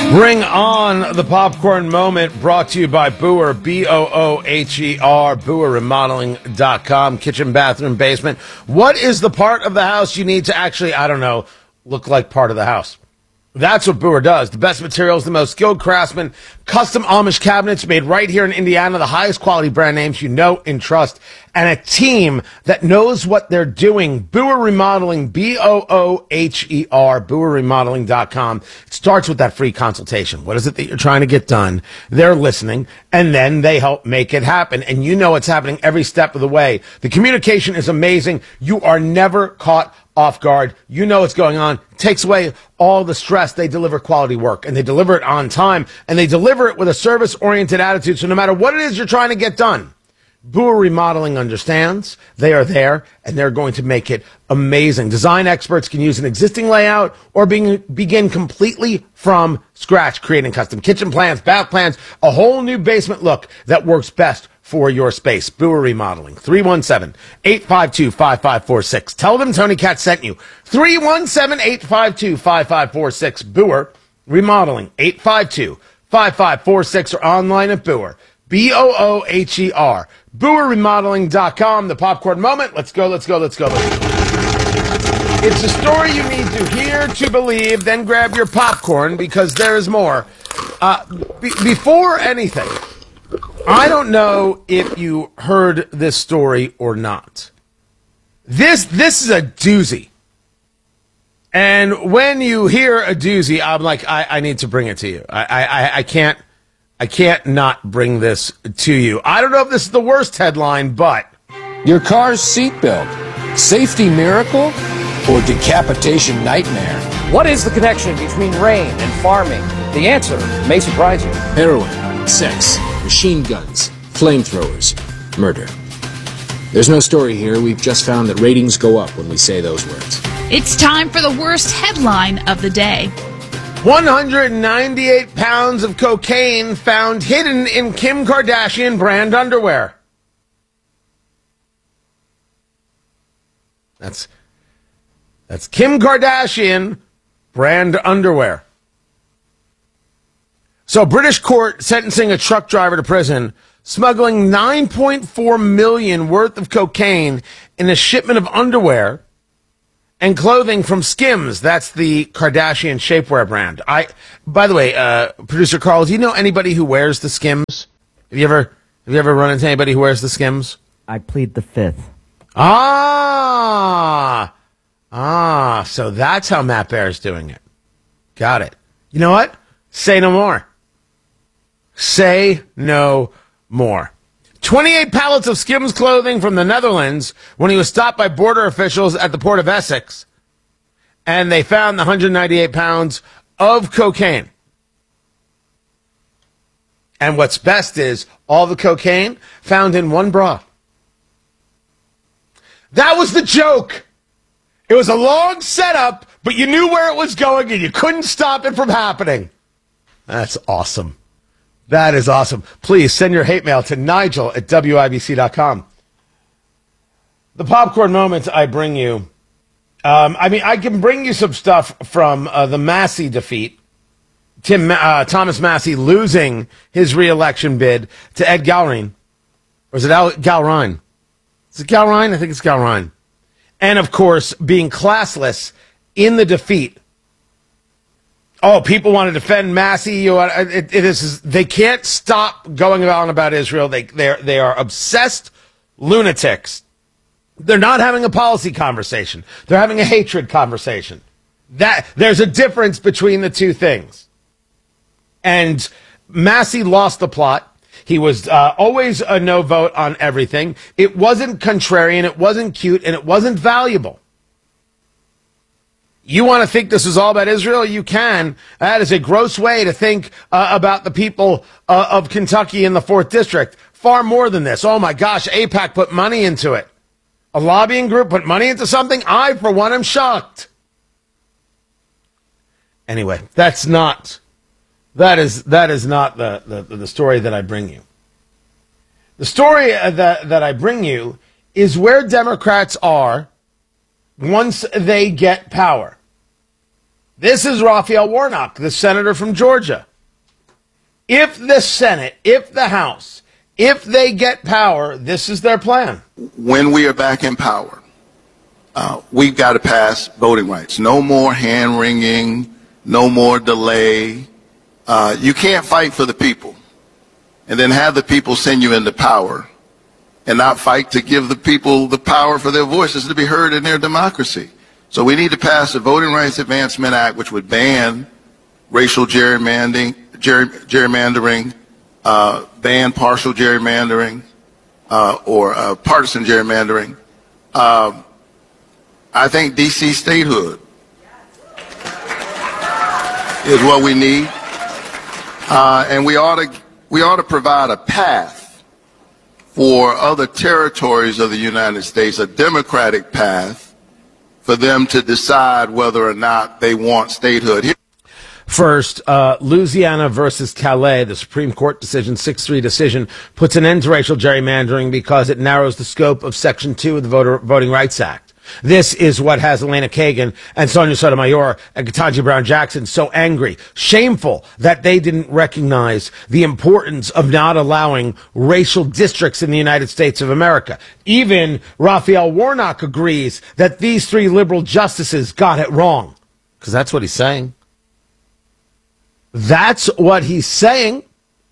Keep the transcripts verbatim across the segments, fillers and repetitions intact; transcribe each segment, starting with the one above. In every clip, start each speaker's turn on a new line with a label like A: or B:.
A: Bring on the popcorn moment, brought to you by Booher, B O O H E R, Booher Remodeling dot com, kitchen, bathroom, basement. What is the part of the house you need to actually, I don't know, look like part of the house? That's what Booher does. The best materials, the most skilled craftsmen, custom Amish cabinets made right here in Indiana, the highest quality brand names you know and trust, and a team that knows what they're doing. Booher Remodeling, B O O H E R, Booher Remodeling dot com. It starts with that free consultation. What is it that you're trying to get done? They're listening, and then they help make it happen. And you know it's happening every step of the way. The communication is amazing. You are never caught off guard. You know what's going on. It takes away all the stress. They deliver quality work, and they deliver it on time, and they deliver it with a service-oriented attitude. So no matter what it is you're trying to get done, Booher Remodeling understands. They are there, and they're going to make it amazing. Design experts can use an existing layout or being, begin completely from scratch, creating custom kitchen plans, bath plans, a whole new basement look that works best for your space. Booher Remodeling, three one seven, eight five two, five five four six. Tell them Tony Katz sent you. three one seven, eight five two, five five four six. Booher Remodeling, eight five two, five five four six, or online at Booher, B O O H E R. Booher Remodeling dot com. The popcorn moment. Let's go, let's go, let's go. Let's go. It's a story you need to hear to believe, then grab your popcorn, because there is more. Uh, be- before anything, I don't know if you heard this story or not. This this is a doozy. And when you hear a doozy, I'm like, I, I need to bring it to you. I, I, I can't I can't not bring this to you. I don't know if this is the worst headline, but
B: your car's seatbelt, safety miracle or decapitation nightmare?
C: What is the connection between rain and farming? The answer may surprise you.
B: Heroin, sex, machine guns, flamethrowers, murder. There's no story here. We've just found that ratings go up when we say those words.
D: It's time for the worst headline of the day.
A: one hundred ninety-eight pounds of cocaine found hidden in Kim Kardashian brand underwear. That's, that's Kim Kardashian brand underwear. So, British court sentencing a truck driver to prison, smuggling nine point four million dollars worth of cocaine in a shipment of underwear and clothing from Skims. That's the Kardashian shapewear brand. I, by the way, uh, producer Carl, do you know anybody who wears the Skims? Have you ever, have you ever run into anybody who wears the Skims?
E: I plead the fifth.
A: Ah, ah, so that's how Matt Bear's doing it. Got it. You know what? Say no more. Say no more. twenty-eight pallets of Skims clothing from the Netherlands when he was stopped by border officials at the port of Essex. And they found the one hundred ninety-eight pounds of cocaine. And what's best is all the cocaine found in one bra. That was the joke. It was a long setup, but you knew where it was going and you couldn't stop it from happening. That's awesome. That is awesome. Please send your hate mail to Nigel at W I B C dot com. The popcorn moments I bring you. Um, I mean, I can bring you some stuff from uh, the Massey defeat. Tim uh, Thomas Massey losing his re-election bid to Ed Galrine. Or is it Al- Galrine? Is it Galrine? I think it's Galrine. And, of course, being classless in the defeat. Oh, people want to defend Massey. You know, it, it is, they can't stop going on about Israel. They they they are obsessed lunatics. They're not having a policy conversation. They're having a hatred conversation. That there's a difference between the two things. And Massey lost the plot. He was uh, always a no vote on everything. It wasn't contrarian. It wasn't cute, and it wasn't valuable. You want to think this is all about Israel? You can. That is a gross way to think uh, about the people uh, of Kentucky in the fourth District. Far more than this. Oh, my gosh, AIPAC put money into it. A lobbying group put money into something? I, for one, am shocked. Anyway, that's not, that is, that is not the, the, the story that I bring you. The story that, that I bring you is where Democrats are once they get power. This is Raphael Warnock, the senator from Georgia. If the Senate, if the House, if they get power, this is their plan.
E: When we are back in power, uh, we've got to pass voting rights. No more hand-wringing, no more delay. Uh, you can't fight for the people and then have the people send you into power and not fight to give the people the power for their voices to be heard in their democracy. So we need to pass the Voting Rights Advancement Act, which would ban racial gerrymandering, ger- gerrymandering uh, ban partial gerrymandering uh, or uh, partisan gerrymandering. Uh, I think D C statehood is what we need, uh, and we ought to we ought to provide a path for other territories of the United States, a democratic path for them to decide whether or not they want statehood. Here-
A: First, uh, Louisiana versus Calais, the Supreme Court decision, six three decision, puts an end to racial gerrymandering because it narrows the scope of Section two of the Voter, Voting Rights Act. This is what has Elena Kagan and Sonia Sotomayor and Ketanji Brown Jackson so angry, shameful that they didn't recognize the importance of not allowing racial districts in the United States of America. Even Raphael Warnock agrees that these three liberal justices got it wrong, because that's what he's saying. That's what he's saying.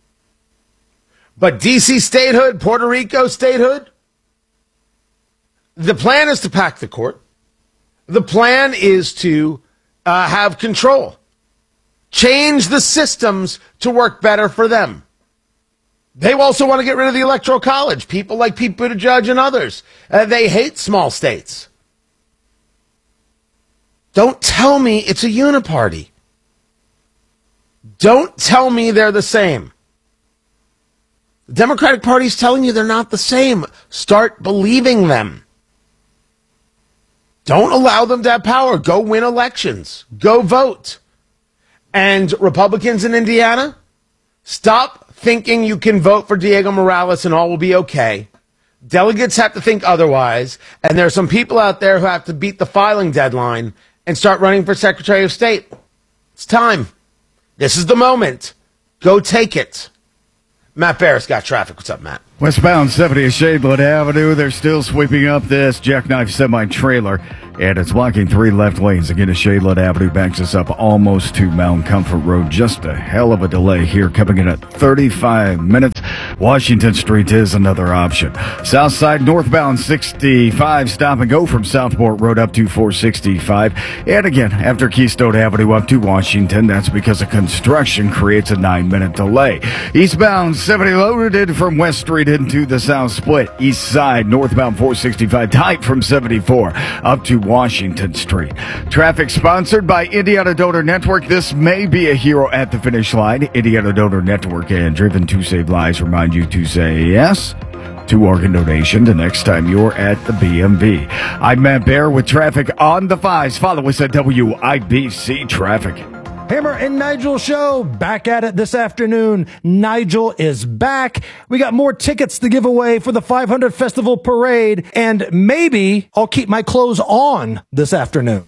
A: But D C statehood, Puerto Rico statehood, the plan is to pack the court. The plan is to uh, have control. Change the systems to work better for them. They also want to get rid of the Electoral College. People like Pete Buttigieg and others. Uh, they hate small states. Don't tell me it's a uniparty. Don't tell me they're the same. The Democratic Party is telling you they're not the same. Start believing them. Don't allow them to have power. Go win elections. Go vote. And Republicans in Indiana, stop thinking you can vote for Diego Morales and all will be okay. Delegates have to think otherwise. And there are some people out there who have to beat the filing deadline and start running for Secretary of State. It's time. This is the moment. Go take it. Matt Barris got traffic. What's up, Matt?
F: Westbound seventieth Shadewood Avenue, they're still sweeping up this jackknife semi-trailer, and it's blocking three left lanes. Again, as Shadewood Avenue backs us up almost to Mount Comfort Road. Just a hell of a delay here, coming in at thirty-five minutes. Washington Street is another option. South side northbound sixty-five, stop and go from Southport Road up to four sixty-five. And again, after Keystone Avenue up to Washington, that's because of construction creates a nine-minute delay. Eastbound seventy loaded from West Street into the South Split. East side northbound four sixty-five, tight from seventy-four up to Washington Street. Traffic sponsored by Indiana Donor Network. This may be a hero at the finish line. Indiana Donor Network and Driven to Save Lives remind you to say yes to organ donation the next time you're at the B M V. I'm Matt Bear with traffic on the fives. Follow us at W I B C Traffic.
G: Hammer and Nigel show back at it this afternoon. Nigel is back. We got more tickets to give away for the five hundred Festival Parade, and maybe I'll keep my clothes on this afternoon.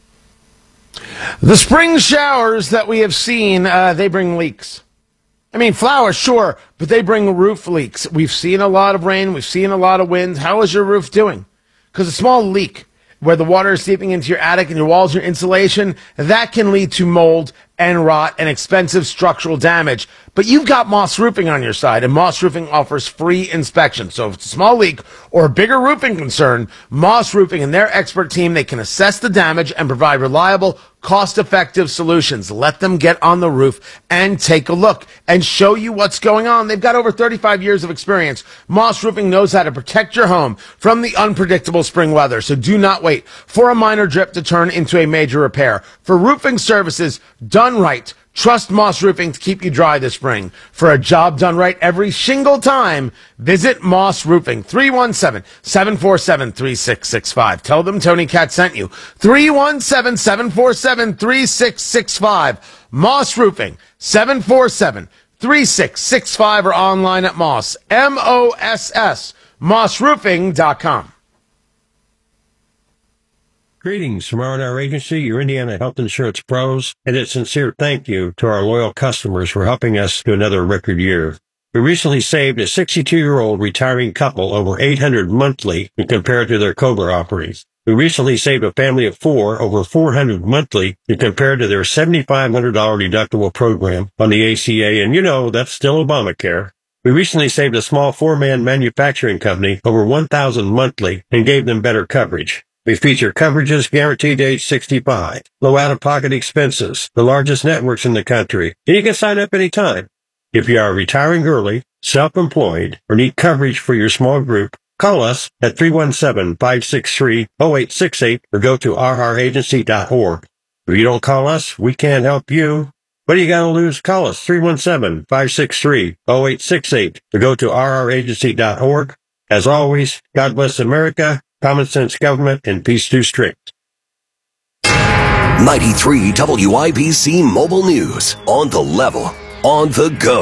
A: The spring showers that we have seen, uh, they bring leaks. I mean, flowers, sure, but they bring roof leaks. We've seen a lot of rain. We've seen a lot of wind. How is your roof doing? Because a small leak where the water is seeping into your attic and your walls, your insulation, that can lead to mold and rot and expensive structural damage. But you've got Moss Roofing on your side, and Moss Roofing offers free inspection. So if it's a small leak or a bigger roofing concern, Moss Roofing and their expert team, they can assess the damage and provide reliable, cost-effective solutions. Let them get on the roof and take a look and show you what's going on. They've got over thirty-five years of experience. Moss Roofing knows how to protect your home from the unpredictable spring weather. So do not wait for a minor drip to turn into a major repair. For roofing services done right, trust Moss Roofing to keep you dry this spring. For a job done right every single time, visit Moss Roofing, three one seven, seven four seven, three six six five. Tell them Tony Cat sent you. three one seven, seven four seven, three six six five. Moss Roofing, seven four seven, three six six five, or online at Moss, M O S S, moss roofing dot com.
H: Greetings from R and R Agency, your Indiana health insurance pros, and a sincere thank you to our loyal customers for helping us to another record year. We recently saved a sixty-two-year-old retiring couple over eight hundred dollars monthly when compared to their COBRA offerings. We recently saved a family of four over four hundred dollars monthly when compared to their seven thousand five hundred dollars deductible program on the A C A, and you know, that's still Obamacare. We recently saved a small four-man manufacturing company over one thousand dollars monthly and gave them better coverage. We feature coverages guaranteed to age sixty-five, low out-of-pocket expenses, the largest networks in the country, and you can sign up anytime. If you are retiring early, self-employed, or need coverage for your small group, call us at three one seven, five six three, zero eight six eight or go to r r agency dot org. If you don't call us, we can't help you. What do you got to lose? Call us three one seven, five six three, zero eight six eight or go to r r agency dot org. As always, God bless America, common sense government, and peace too strict.
I: ninety-three W I B C Mobile News. On the level. On the go.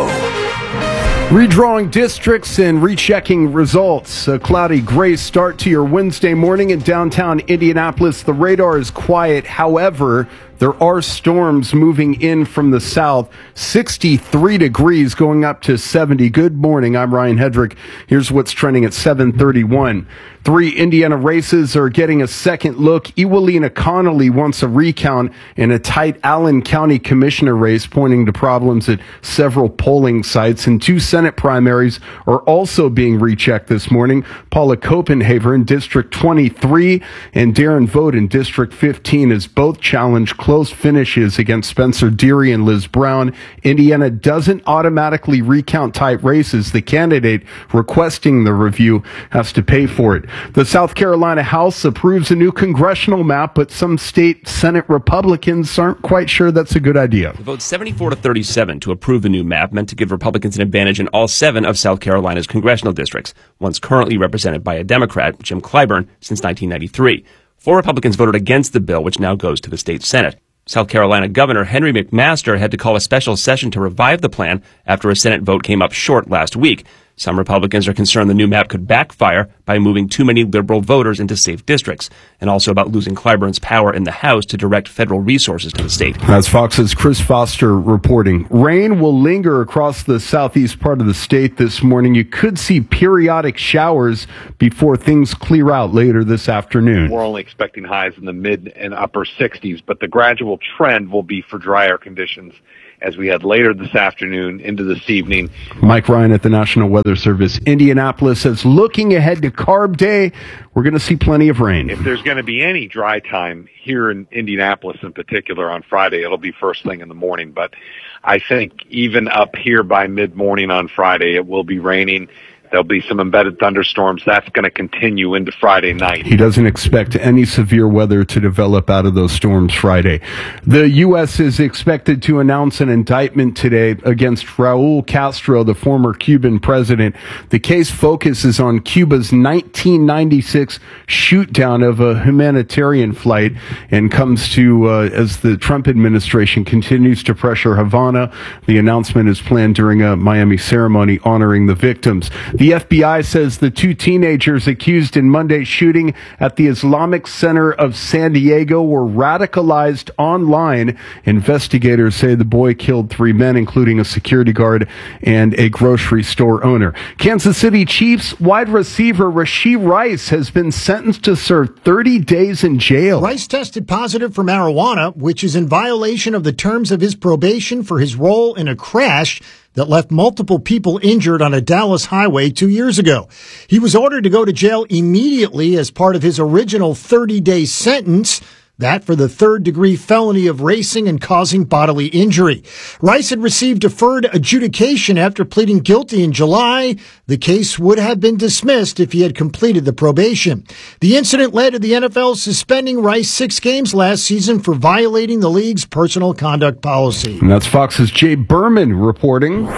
J: Redrawing districts and rechecking results. A cloudy gray start to your Wednesday morning in downtown Indianapolis. The radar is quiet. However, there are storms moving in from the south. sixty-three degrees going up to seventy. Good morning. I'm Ryan Hedrick. Here's what's trending at seven thirty-one. Three Indiana races are getting a second look. Ewelina Connolly wants a recount in a tight Allen County Commissioner race, pointing to problems at several polling sites. And two Senate primaries are also being rechecked this morning. Paula Copenhaver in District twenty-three and Darren Vogt in District fifteen as both challenge close finishes against Spencer Deary and Liz Brown. Indiana doesn't automatically recount tight races. The candidate requesting the review has to pay for it. The South Carolina House approves a new congressional map, but some state Senate Republicans aren't quite sure that's a good idea.
K: The vote seventy-four to thirty-seven to approve the new map meant to give Republicans an advantage in all seven of South Carolina's congressional districts, once currently represented by a Democrat, Jim Clyburn, since nineteen ninety-three. Four Republicans voted against the bill, which now goes to the state Senate. South Carolina Governor Henry McMaster had to call a special session to revive the plan after a Senate vote came up short last week. Some Republicans are concerned the new map could backfire by moving too many liberal voters into safe districts, and also about losing Clyburn's power in the House to direct federal resources to the state.
J: That's Fox's Chris Foster reporting. Rain will linger across the southeast part of the state this morning. You could see periodic showers before things clear out later this afternoon.
L: We're only expecting highs in the mid and upper sixties, but the gradual trend will be for drier conditions as we head later this afternoon into this evening.
J: Mike Ryan at the National Weather Service. Indianapolis says looking ahead to Carb Day, we're going to see plenty of rain.
L: If there's going to be any dry time here in Indianapolis in particular on Friday, it'll be first thing in the morning. But I think even up here by mid-morning on Friday, it will be raining. There'll be some embedded thunderstorms. That's going to continue into Friday night.
J: He doesn't expect any severe weather to develop out of those storms Friday. The U S is expected to announce an indictment today against Raul Castro, the former Cuban president. The case focuses on Cuba's nineteen ninety-six shoot-down of a humanitarian flight and comes to uh, as the Trump administration continues to pressure Havana. The announcement is planned during a Miami ceremony honoring the victims. The F B I says the two teenagers accused in Monday's shooting at the Islamic Center of San Diego were radicalized online. Investigators say the boy killed three men, including a security guard and a grocery store owner. Kansas City Chiefs wide receiver Rashee Rice has been sentenced to serve thirty days in jail.
M: Rice tested positive for marijuana, which is in violation of the terms of his probation for his role in a crash that left multiple people injured on a Dallas highway two years ago. He was ordered to go to jail immediately as part of his original thirty-day sentence, that for the third-degree felony of racing and causing bodily injury. Rice had received deferred adjudication after pleading guilty in July. The case would have been dismissed if he had completed the probation. The incident led to the N F L suspending Rice six games last season for violating the league's personal conduct policy.
J: And that's Fox's Jay Berman reporting.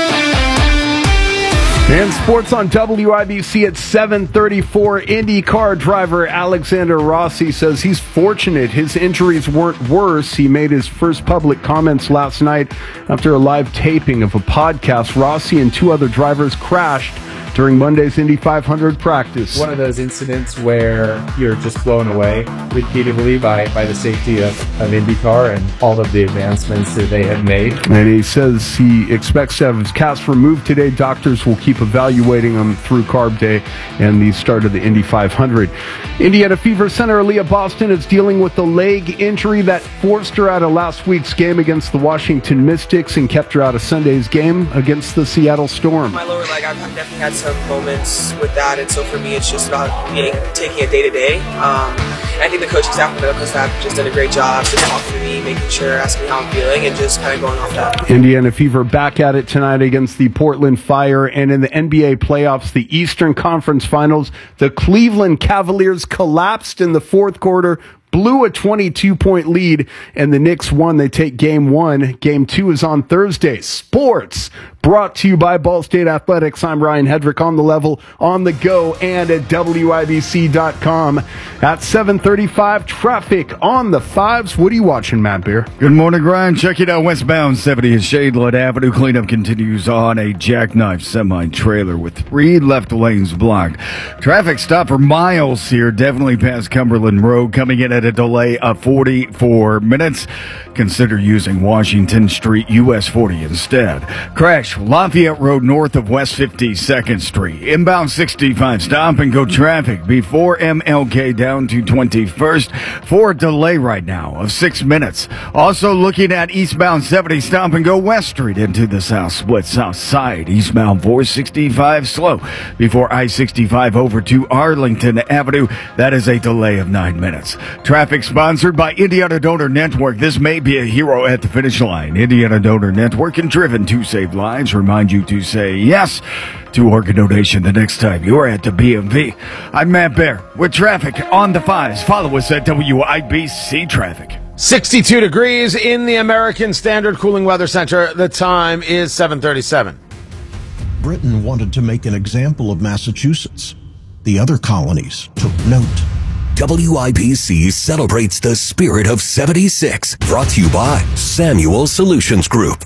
J: And sports on W I B C at seven thirty-four. IndyCar driver Alexander Rossi says he's fortunate his injuries weren't worse. He made his first public comments last night after a live taping of a podcast. Rossi and two other drivers crashed during Monday's Indy five hundred practice.
N: One of those incidents where you're just blown away repeatedly by, by the safety of, of IndyCar and all of the advancements that they have made.
J: And he says he expects to have his cast removed today. Doctors will keep evaluating him through Carb Day and the start of the Indy five hundred. Indiana Fever Center Aaliyah Boston is dealing with the leg injury that forced her out of last week's game against the Washington Mystics and kept her out of Sunday's game against the Seattle Storm.
O: My lower leg, I've definitely had some moments with that, and so for me, it's just about being, taking it day to day. Um, I think the coaching staff and the medical staff have just done a great job to talk to me, making sure, asking me how I'm feeling, and just kind of going off that.
J: Indiana Fever back at it tonight against the Portland Fire, and in the N B A playoffs, the Eastern Conference Finals, the Cleveland Cavaliers collapsed in the fourth quarter, blew a twenty-two point lead, and the Knicks won. They take game one. Game two is on Thursday. Sports brought to you by Ball State Athletics. I'm Ryan Hedrick, on the level, on the go, and at W I B C dot com. At seven thirty-five, traffic on the fives. What are you watching, Matt Beer?
F: Good morning, Ryan. Check it out. Westbound seventieth Shadeland Avenue. Cleanup continues on a jackknife semi-trailer with three left lanes blocked. Traffic stop for miles here, definitely past Cumberland Road, coming in at a delay of forty-four minutes. Consider using Washington Street U S forty instead. Crash Lafayette Road north of West fifty-second Street. Inbound sixty-five stop and go traffic before M L K down to twenty-first for a delay right now of six minutes. Also looking at eastbound seventy stop and go West Street into the south split south side. Eastbound four sixty-five slow before I sixty-five over to Arlington Avenue. That is a delay of nine minutes. Traffic sponsored by Indiana Donor Network. This may be a hero at the finish line. Indiana Donor Network and Driven to Save Lives remind you to say yes to organ donation the next time you're at the B M V. I'm Matt Bear with traffic on the fives. Follow us at W I B C Traffic.
A: sixty-two degrees in the American Standard Cooling Weather Center. The time is seven thirty-seven.
P: Britain wanted to make an example of Massachusetts. The other colonies took note.
I: W I B C celebrates the spirit of seventy-six. Brought to you by Samuel Solutions Group.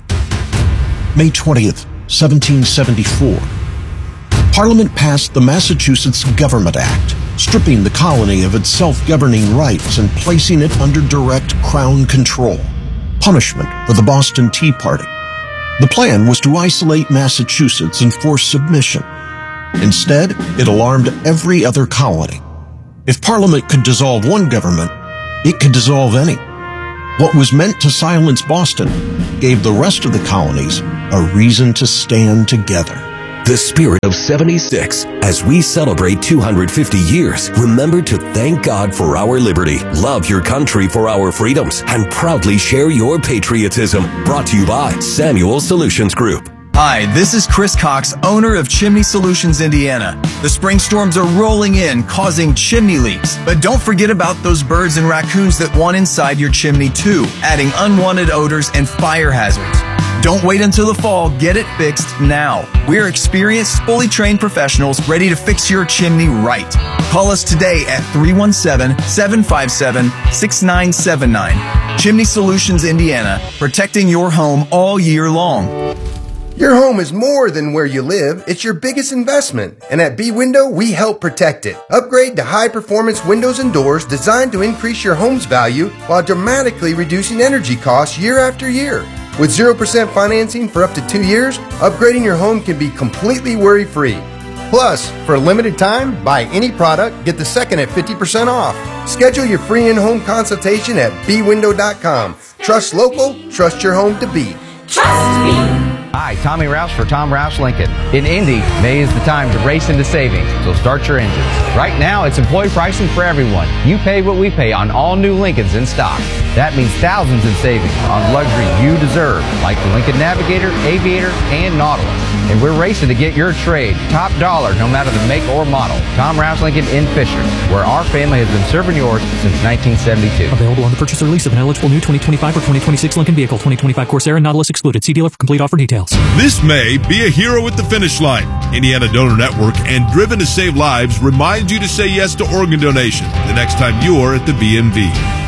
P: May twentieth, seventeen seventy-four. Parliament passed the Massachusetts Government Act, stripping the colony of its self-governing rights and placing it under direct Crown control. Punishment for the Boston Tea Party. The plan was to isolate Massachusetts and force submission. Instead, it alarmed every other colony. If Parliament could dissolve one government, it could dissolve any. What was meant to silence Boston gave the rest of the colonies a reason to stand together.
I: The spirit of seventy-six. As we celebrate two hundred fifty years, remember to thank God for our liberty, love your country for our freedoms, and proudly share your patriotism. Brought to you by Samuel Solutions Group.
Q: Hi, this is Chris Cox, owner of Chimney Solutions Indiana. The spring storms are rolling in, causing chimney leaks. But don't forget about those birds and raccoons that want inside your chimney too, adding unwanted odors and fire hazards. Don't wait until the fall. Get it fixed now. We're experienced, fully trained professionals ready to fix your chimney right. Call us today at three one seven, seven five seven, six nine seven nine. Chimney Solutions Indiana, protecting your home all year long.
R: Your home is more than where you live, it's your biggest investment. And at B-Window, we help protect it. Upgrade to high-performance windows and doors designed to increase your home's value while dramatically reducing energy costs year after year. With zero percent financing for up to two years, upgrading your home can be completely worry-free. Plus, for a limited time, buy any product, get the second at fifty percent off. Schedule your free in-home consultation at B window dot com. Trust local, trust your home to be.
S: Trust me. Hi, Tommy Rouse for Tom Rouse Lincoln. In Indy, May is the time to race into savings, so start your engines. Right now, it's employee pricing for everyone. You pay what we pay on all new Lincolns in stock. That means thousands in savings on luxury you deserve, like the Lincoln Navigator, Aviator, and Nautilus. And we're racing to get your trade top dollar no matter the make or model. Tom Rouse Lincoln in Fisher, where our family has been serving yours since nineteen seventy-two.
T: Available on the purchase or lease of an eligible new twenty twenty-five or twenty twenty-six Lincoln vehicle. twenty twenty-five Corsair and Nautilus excluded. See dealer for complete offer details.
U: This May, be a hero at the finish line. Indiana Donor Network and Driven to Save Lives remind you to say yes to organ donation the next time you're at the B M V.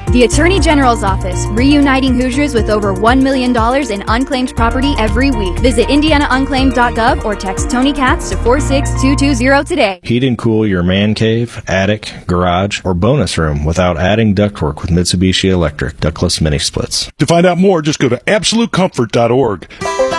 C: The Attorney General's Office, reuniting Hoosiers with over one million dollars in unclaimed property every week. Visit indiana unclaimed dot gov or text Tony Katz to four six two two zero today.
V: Heat and cool your man cave, attic, garage, or bonus room without adding ductwork with Mitsubishi Electric ductless mini splits.
U: To find out more, just go to absolute comfort dot org.